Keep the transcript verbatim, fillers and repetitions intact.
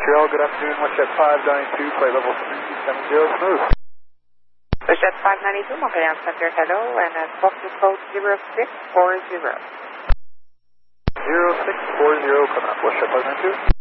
Montreal, good afternoon, WestJet five ninety-two, flight level three seven zero, smooth. WestJet five ninety-two, Montreal Center, hello, and uh, postal code zero six four zero. zero six four zero, coming up, WestJet five ninety-two.